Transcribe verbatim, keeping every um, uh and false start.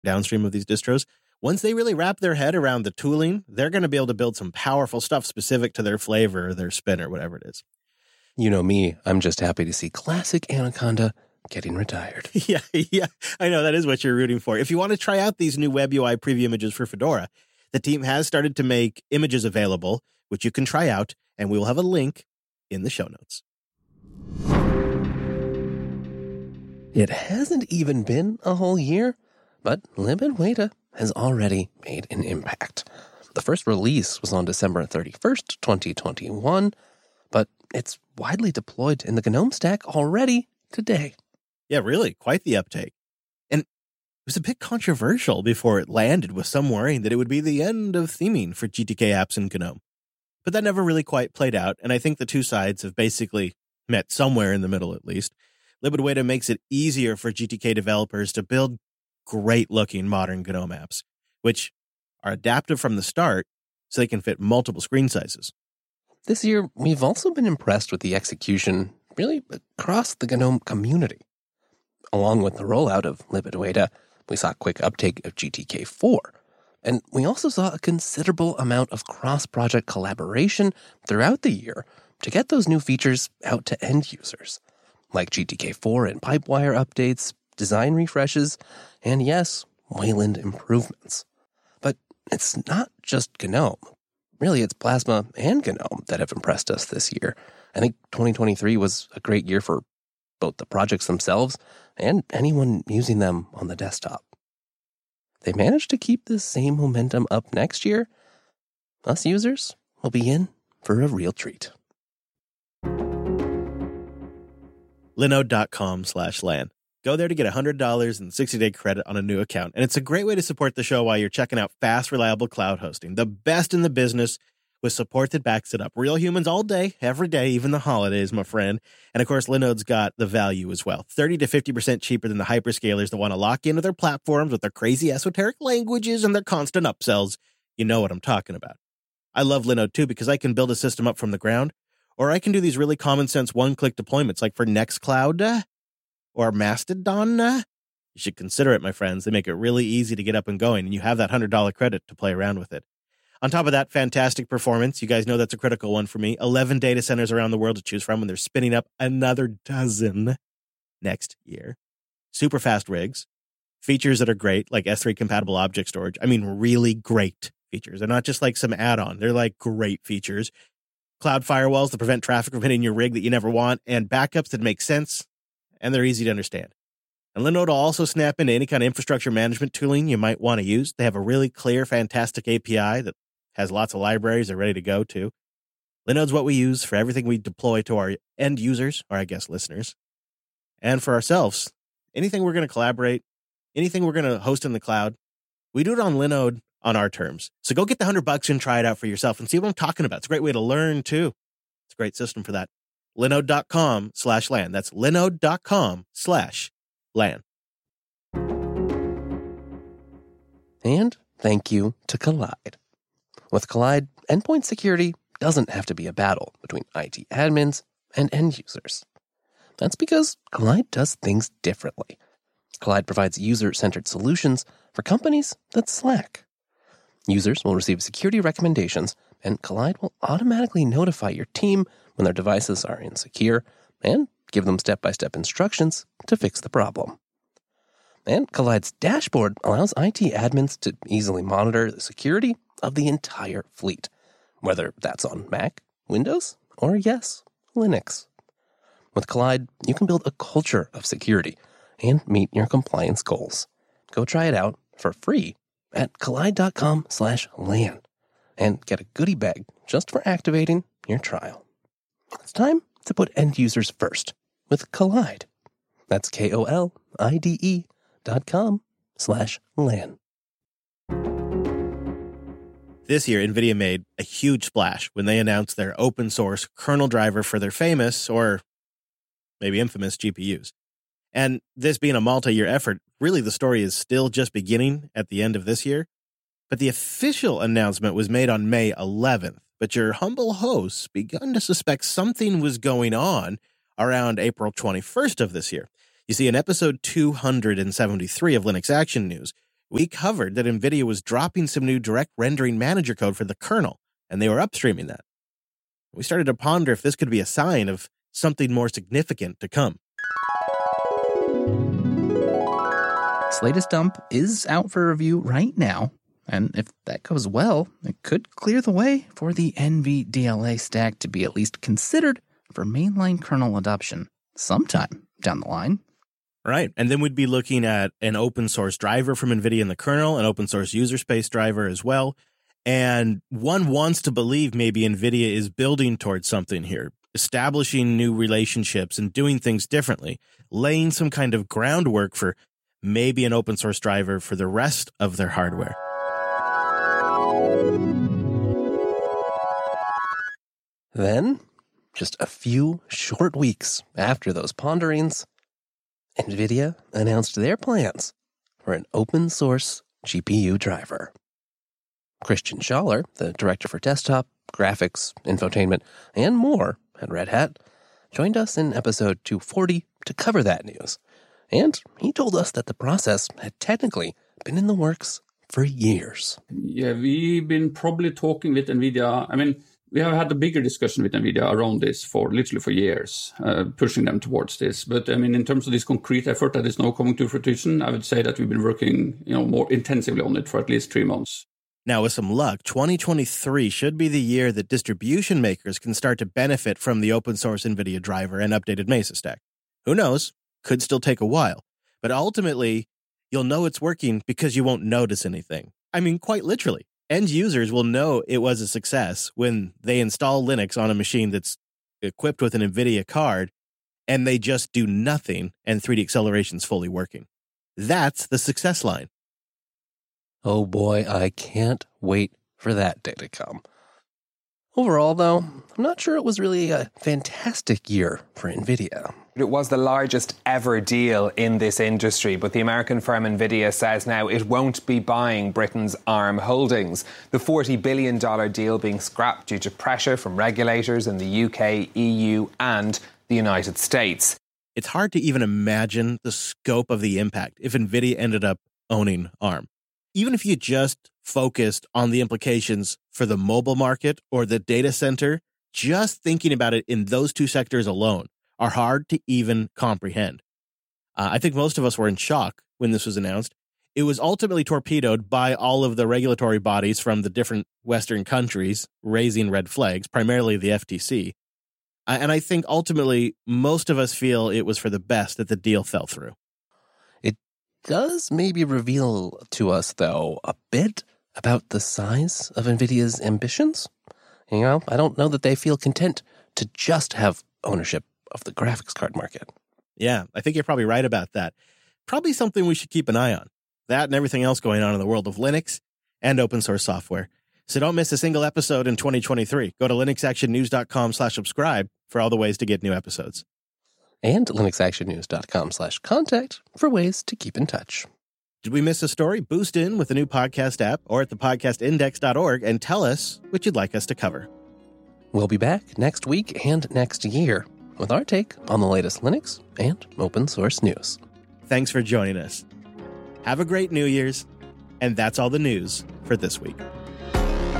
downstream of these distros, once they really wrap their head around the tooling, they're going to be able to build some powerful stuff specific to their flavor or their spin or whatever it is. You know me, I'm just happy to see classic Anaconda getting retired. yeah, yeah, I know that is what you're rooting for. If you want to try out these new web U I preview images for Fedora, the team has started to make images available, which you can try out, and we will have a link in the show notes. It hasn't even been a whole year, but libadwaita has already made an impact. The first release was on December thirty-first, twenty twenty-one, but it's widely deployed in the GNOME stack already today. Yeah, really, quite the uptake. And it was a bit controversial before it landed, with some worrying that it would be the end of theming for G T K apps in GNOME. But that never really quite played out, and I think the two sides have basically met somewhere in the middle at least. libadwaita makes it easier for G T K developers to build great-looking modern GNOME apps, which are adaptive from the start so they can fit multiple screen sizes. This year, we've also been impressed with the execution really across the GNOME community. Along with the rollout of libadwaita, we saw quick uptake of G T K four, and we also saw a considerable amount of cross-project collaboration throughout the year to get those new features out to end users, like G T K four and Pipewire updates, design refreshes, and yes, Wayland improvements. But it's not just GNOME. Really, it's Plasma and GNOME that have impressed us this year. I think twenty twenty-three was a great year for both the projects themselves and anyone using them on the desktop. They managed to keep this same momentum up next year. Us users will be in for a real treat. Linode.com slash LAN. Go there to get one hundred dollars and sixty-day credit on a new account. And it's a great way to support the show while you're checking out fast, reliable cloud hosting. The best in the business with support that backs it up. Real humans all day, every day, even the holidays, my friend. And of course, Linode's got the value as well. thirty to fifty percent cheaper than the hyperscalers that want to lock into their platforms with their crazy esoteric languages and their constant upsells. You know what I'm talking about. I love Linode too because I can build a system up from the ground, or I can do these really common sense one-click deployments like for Nextcloud uh, or Mastodon. Uh, you should consider it, my friends. They make it really easy to get up and going, and you have that one hundred dollars credit to play around with it. On top of that, fantastic performance. You guys know that's a critical one for me. eleven data centers around the world to choose from, and they're spinning up another dozen next year. Super fast rigs. Features that are great, like S three compatible object storage. I mean, really great features. They're not just like some add-on. They're like great features. Cloud firewalls to prevent traffic from hitting your rig that you never want, and backups that make sense, and they're easy to understand. And Linode will also snap into any kind of infrastructure management tooling you might want to use. They have a really clear, fantastic A P I that has lots of libraries they're ready to go to. Linode's what we use for everything we deploy to our end users, or I guess listeners. And for ourselves, anything we're going to collaborate, anything we're going to host in the cloud, we do it on Linode on our terms. So go get the hundred bucks and try it out for yourself and see what I'm talking about. It's a great way to learn too. It's a great system for that. Linode.com slash LAN. That's Linode.com slash LAN. And thank you to Kolide. With Kolide, endpoint security doesn't have to be a battle between I T admins and end users. That's because Kolide does things differently. Kolide provides user-centered solutions for companies that slack. Users will receive security recommendations, and Kolide will automatically notify your team when their devices are insecure and give them step-by-step instructions to fix the problem. And Kolide's dashboard allows I T admins to easily monitor the security of the entire fleet, whether that's on Mac, Windows, or yes, Linux. With Kolide, you can build a culture of security and meet your compliance goals. Go try it out for free at Kolide.com slash LAN and get a goodie bag just for activating your trial. It's time to put end users first with Kolide. That's K-O-L-I-D-E dot com slash LAN. This year, NVIDIA made a huge splash when they announced their open source kernel driver for their famous, or maybe infamous, G P Us. And this being a multi-year effort, really the story is still just beginning at the end of this year. But the official announcement was made on May eleventh. But your humble hosts begun to suspect something was going on around April twenty-first of this year. You see, in episode two hundred seventy-three of Linux Action News, We covered that NVIDIA was dropping some new direct rendering manager code for the kernel, and they were upstreaming that. We started to ponder if this could be a sign of something more significant to come. This latest dump is out for review right now, and if that goes well, it could clear the way for the N V D L A stack to be at least considered for mainline kernel adoption sometime down the line. Right, and then we'd be looking at an open source driver from NVIDIA in the kernel, an open source user space driver as well, and one wants to believe maybe NVIDIA is building towards something here, establishing new relationships and doing things differently, laying some kind of groundwork for maybe an open source driver for the rest of their hardware. Then, just a few short weeks after those ponderings, NVIDIA announced their plans for an open source G P U driver. Christian Schaller, the director for desktop, graphics, infotainment, and more at Red Hat, joined us in episode two forty to cover that news. And he told us that the process had technically been in the works for years. Yeah, we've been probably talking with NVIDIA. I mean, we have had a bigger discussion with NVIDIA around this for literally for years, uh, pushing them towards this. But I mean, in terms of this concrete effort that is now coming to fruition, I would say that we've been working, you know, more intensively on it for at least three months. Now, with some luck, twenty twenty-three should be the year that distribution makers can start to benefit from the open source NVIDIA driver and updated Mesa stack. Who knows? Could still take a while. But ultimately, you'll know it's working because you won't notice anything. I mean, quite literally. End users will know it was a success when they install Linux on a machine that's equipped with an NVIDIA card and they just do nothing and three D acceleration's fully working. That's the success line. Oh boy, I can't wait for that day to come. Overall, though, I'm not sure it was really a fantastic year for NVIDIA. It was the largest ever deal in this industry, but the American firm NVIDIA says now it won't be buying Britain's ARM holdings. The forty billion dollars deal being scrapped due to pressure from regulators in the U K, E U and the United States. It's hard to even imagine the scope of the impact if NVIDIA ended up owning ARM. Even if you just focused on the implications for the mobile market or the data center, just thinking about it in those two sectors alone are hard to even comprehend. Uh, I think most of us were in shock when this was announced. It was ultimately torpedoed by all of the regulatory bodies from the different Western countries raising red flags, primarily the F T C. Uh, and I think ultimately most of us feel it was for the best that the deal fell through. Does maybe reveal to us, though, a bit about the size of NVIDIA's ambitions. You know, I don't know that they feel content to just have ownership of the graphics card market. Yeah, I think you're probably right about that. Probably something we should keep an eye on. That and everything else going on in the world of Linux and open source software. So don't miss a single episode in twenty twenty-three. Go to linuxactionnews.com slash subscribe for all the ways to get new episodes. And linuxactionnews.com slash contact for ways to keep in touch. Did we miss a story? Boost in with the new podcast app or at the podcast index dot org and tell us what you'd like us to cover. We'll be back next week and next year with our take on the latest Linux and open source news. Thanks for joining us. Have a great New Year's, and that's all the news for this week.